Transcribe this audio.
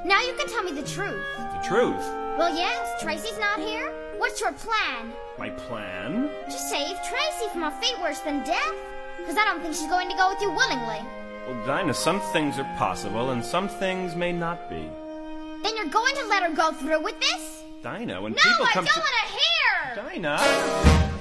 Now you can tell me the truth. The truth? Well, yes, Tracy's not here. What's your plan? My plan? To save Tracy from a fate worse than death? Because I don't think she's going to go with you willingly. Well, Dinah, some things are possible and some things may not be. Then you're going to let her go through with this? Dinah, when No, people I come don't to... want to hear! Dinah!